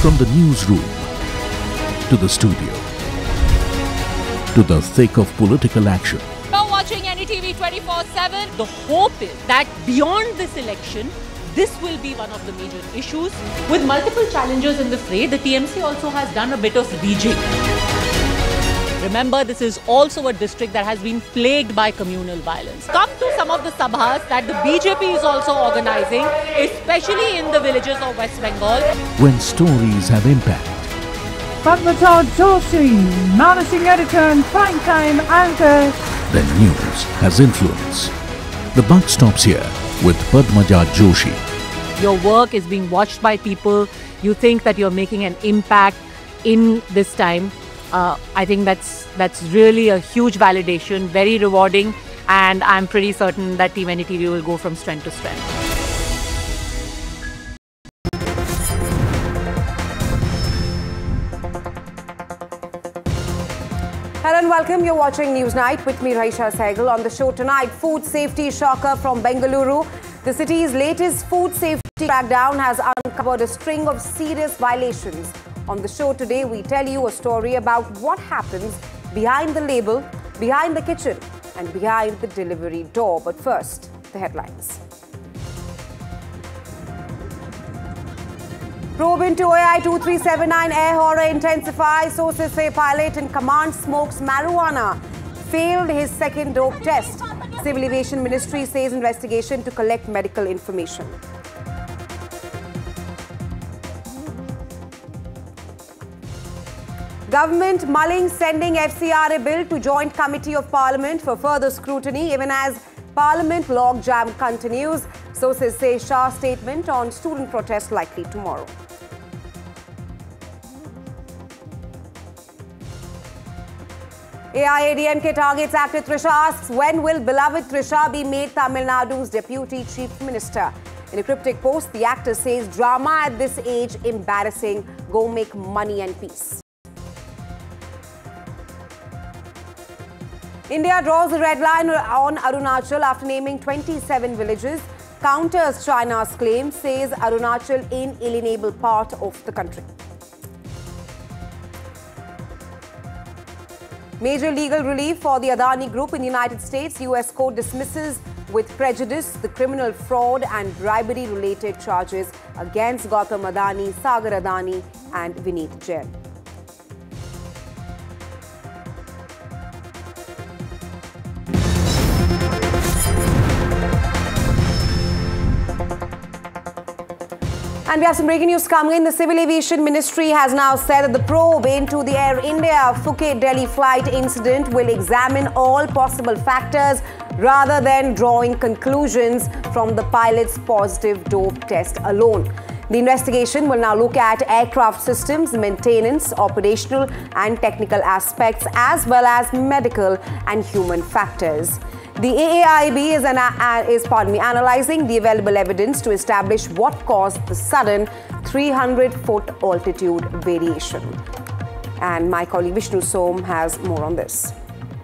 From the newsroom to the studio to the thick of political action. You're watching NDTV 24/7. The hope is that beyond this election, this will be one of the major issues. With multiple challengers in the fray, the TMC also has done a bit of rejigging. Remember, this is also a district that has been plagued by communal violence. Come to some of the sabhas that the BJP is also organizing, especially in the villages of West Bengal. When stories have impact. Padmaja Joshi, managing editor and primetime anchor. Then news has influence. The buck stops here with Padmaja Joshi. Your work is being watched by people. You think that you're making an impact in this time. I think that's really a huge validation, very rewarding, and I'm pretty certain that Team NDTV will go from strength to strength. Hello and welcome. You're watching Newsnight with me, Raisha Sehgal. On the show tonight, food safety shocker from Bengaluru. The city's latest food safety crackdown has uncovered a string of serious violations. On the show today, we tell you a story about what happens behind the label, behind the kitchen, and behind the delivery door. But first, the headlines. Probe into OAI 2379 air horror intensifies. Sources say pilot in command smokes marijuana. Failed his second dope test. Civil Aviation Ministry says investigation to collect medical information. Government mulling sending FCRA bill to Joint Committee of Parliament for further scrutiny, even as Parliament logjam continues. Sources say Shah statement on student protest likely tomorrow. AIADMK targets actor Trisha asks, when will beloved Trisha be made Tamil Nadu's Deputy Chief Minister? In a cryptic post, the actor says drama at this age embarrassing. Go make money and peace. India draws a red line on Arunachal after naming 27 villages. Counters China's claim, says Arunachal inalienable part of the country. Major legal relief for the Adani Group in the United States. US court dismisses with prejudice the criminal fraud and bribery-related charges against Gautam Adani, Sagar Adani and Vineet Jain. And we have some breaking news coming in. The Civil Aviation Ministry has now said that the probe into the Air India Phuket-Delhi flight incident will examine all possible factors rather than drawing conclusions from the pilot's positive dope test alone. The investigation will now look at aircraft systems, maintenance, operational and technical aspects, as well as medical and human factors. The AAIB is analysing the available evidence to establish what caused the sudden 300-foot altitude variation. And my colleague Vishnu Som has more on this.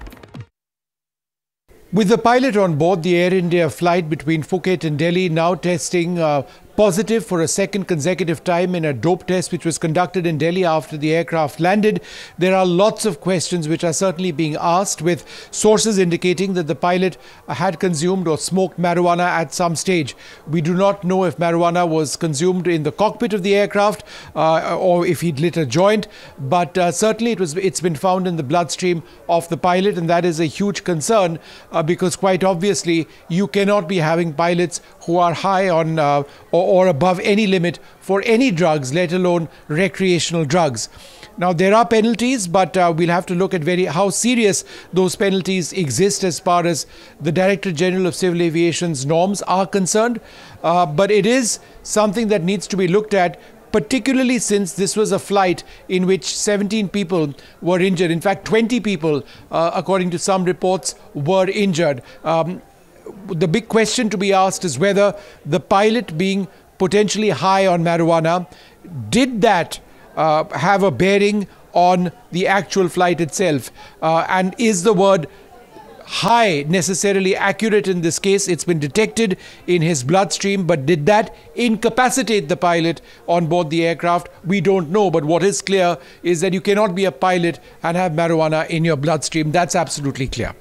With the pilot on board, the Air India flight between Phuket and Delhi now testing positive for a second consecutive time in a dope test which was conducted in Delhi after the aircraft landed. There are lots of questions which are certainly being asked, with sources indicating that the pilot had consumed or smoked marijuana at some stage. We do not know if marijuana was consumed in the cockpit of the aircraft or if he'd lit a joint, but certainly it's been found in the bloodstream of the pilot, and that is a huge concern because quite obviously you cannot be having pilots who are high on or above any limit for any drugs, let alone recreational drugs. Now, there are penalties, but we'll have to look at how serious those penalties exist as far as the Director General of Civil Aviation's norms are concerned. But it is something that needs to be looked at, particularly since this was a flight in which 17 people were injured. In fact, 20 people, according to some reports, were injured. The big question to be asked is whether the pilot, being potentially high on marijuana, did that have a bearing on the actual flight itself? And is the word high necessarily accurate in this case. It's been detected in his bloodstream, but did that incapacitate the pilot on board the aircraft? We don't know, but what is clear is that you cannot be a pilot and have marijuana in your bloodstream. That's absolutely clear.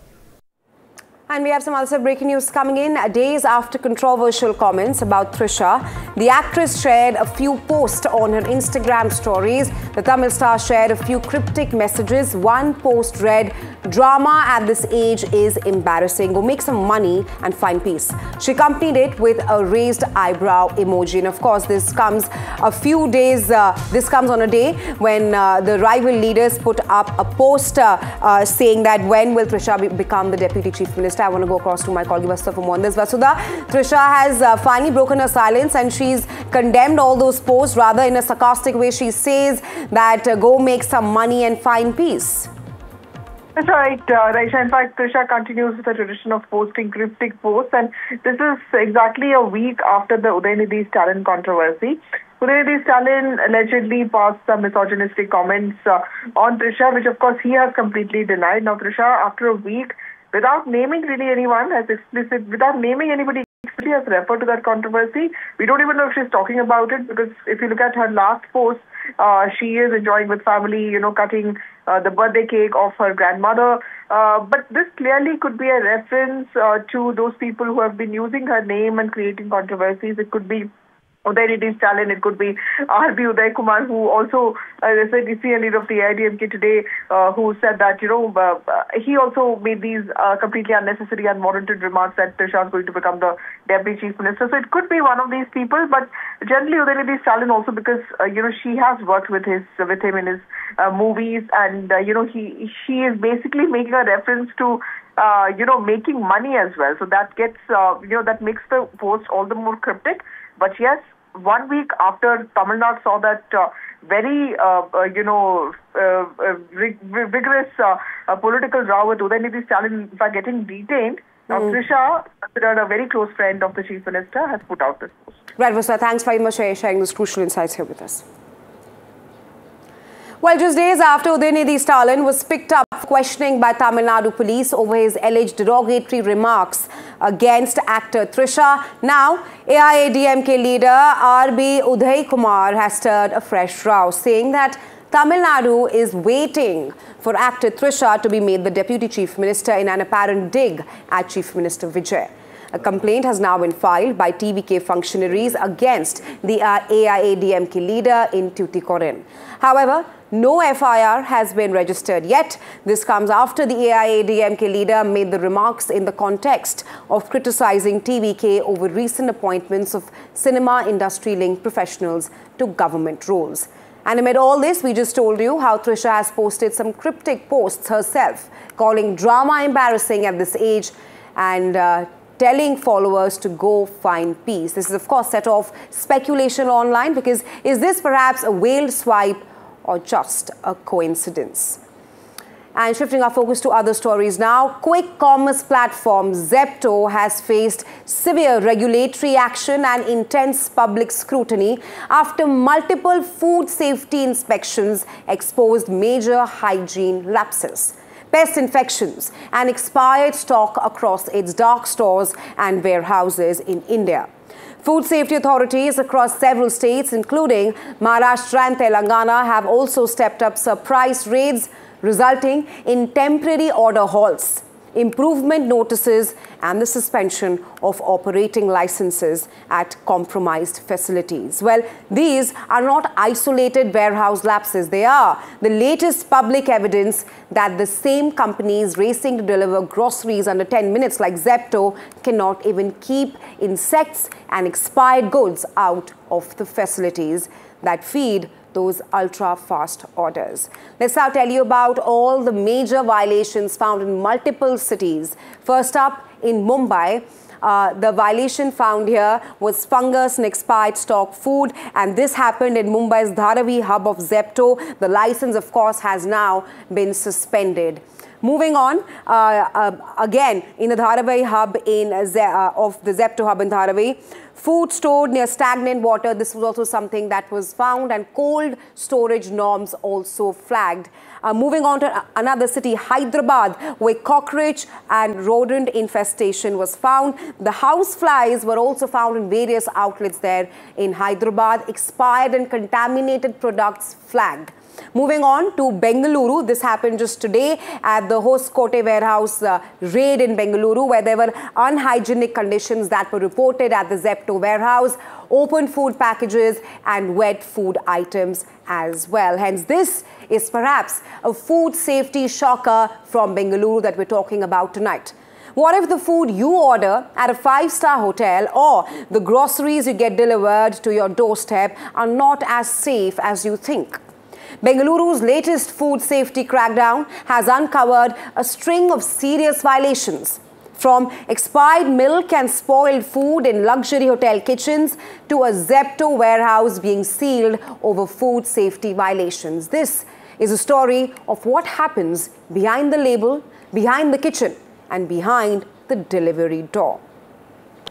And we have some other breaking news coming in. Days after controversial comments about Trisha, the actress shared a few posts on her Instagram stories. The Tamil star shared a few cryptic messages. One post read, "Drama at this age is embarrassing. Go make some money and find peace." She accompanied it with a raised eyebrow emoji. And of course, this comes a few days, this comes on a day when the rival leaders put up a post saying that when will Trisha become the Deputy Chief Minister? I want to go across to my colleague Vasudha for more on this. Vasudha, Trisha has finally broken her silence and she's condemned all those posts. Rather, in a sarcastic way, she says that go make some money and find peace. That's right, Raisha. In fact, Trisha continues with the tradition of posting cryptic posts, and this is exactly a week after the Udayanidhi Stalin controversy. Udayanidhi Stalin allegedly passed some misogynistic comments on Trisha, which of course he has completely denied. Now, Trisha, after a week, without naming really anyone, without naming anybody, she has referred to that controversy. We don't even know if she's talking about it, because if you look at her last post, she is enjoying with family, cutting the birthday cake of her grandmother. But this clearly could be a reference to those people who have been using her name and creating controversies. It could be Udayanidhi Stalin, it could be R.B. Uday Kumar, who also is a senior leader of the AIADMK today, who said that, he also made these completely unnecessary, unwarranted remarks that Trisha is going to become the Deputy Chief Minister. So it could be one of these people, but generally Udayanidhi Stalin also, because, she has worked with him in his movies, and, she is basically making a reference to making money as well. So that gets, that makes the post all the more cryptic. But yes, 1 week after Tamil Nadu saw that very, vigorous political row with Udayanidhi Stalin, in fact, getting detained, now Trisha, considered a very close friend of the Chief Minister, has put out this post. Right, Vasudha, thanks very much for sharing those crucial insights here with us. Well, just days after Udayanidhi Stalin was picked up for questioning by Tamil Nadu police over his alleged derogatory remarks against actor Trisha, now AIADMK leader R.B. Uday Kumar has stirred a fresh row, saying that Tamil Nadu is waiting for actor Trisha to be made the Deputy Chief Minister in an apparent dig at Chief Minister Vijay. A complaint has now been filed by TVK functionaries against the AIADMK leader in Tuticorin. However, no FIR has been registered yet. This comes after the AIADMK leader made the remarks in the context of criticizing TVK over recent appointments of cinema industry-linked professionals to government roles. And amid all this, we just told you how Trisha has posted some cryptic posts herself, calling drama embarrassing at this age and telling followers to go find peace. This is, of course, set off speculation online, because is this perhaps a veiled swipe or just a coincidence? And shifting our focus to other stories now, quick commerce platform Zepto has faced severe regulatory action and intense public scrutiny after multiple food safety inspections exposed major hygiene lapses, pest infections and expired stock across its dark stores and warehouses in India. Food safety authorities across several states, including Maharashtra and Telangana, have also stepped up surprise raids, resulting in temporary order halts, improvement notices and the suspension of operating licenses at compromised facilities. Well, these are not isolated warehouse lapses. They are the latest public evidence that the same companies racing to deliver groceries under 10 minutes like Zepto cannot even keep insects and expired goods out of the facilities that feed those ultra-fast orders. Let's now tell you about all the major violations found in multiple cities. First up, in Mumbai, the violation found here was fungus and expired stock food, and this happened in Mumbai's Dharavi hub of Zepto. The license, of course, has now been suspended. Moving on, again, in the Dharavi hub of the Zepto hub in Dharavi, Food stored near stagnant water, this was also something that was found, and cold storage norms also flagged. Moving on to another city, Hyderabad, where cockroach and rodent infestation was found. The house flies were also found in various outlets there in Hyderabad. Expired and contaminated products flagged. Moving on to Bengaluru, this happened just today at the Hoskote warehouse raid in Bengaluru, where there were unhygienic conditions that were reported at the Zepto warehouse, open food packages and wet food items as well. Hence, this is perhaps a food safety shocker from Bengaluru that we're talking about tonight. What if the food you order at a 5-star hotel or the groceries you get delivered to your doorstep are not as safe as you think? Bengaluru's latest food safety crackdown has uncovered a string of serious violations, from expired milk and spoiled food in luxury hotel kitchens to a Zepto warehouse being sealed over food safety violations. This is a story of what happens behind the label, behind the kitchen, and behind the delivery door.